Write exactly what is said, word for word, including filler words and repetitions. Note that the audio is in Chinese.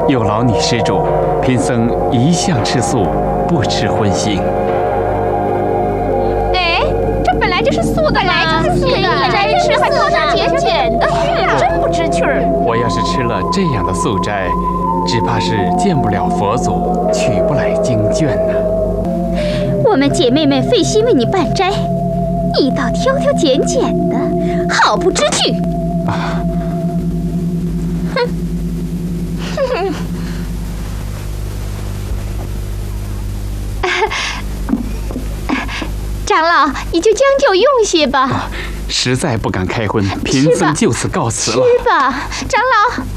有劳你施主，贫僧一向吃素，不吃荤腥。 哎，这本来就是素的嘛，就是素的，斋吃还挑挑拣拣的，真不知趣儿。 我要是吃了这样的素斋，只怕是见不了佛祖，取不来经卷呢。 我们姐妹们费心为你办斋，你倒挑挑拣拣的，好不知趣！ 啊！ 哼！哼！长老，你就将就用些吧。 啊，实在不敢开荤，贫僧就此告辞了。 吃吧，长老。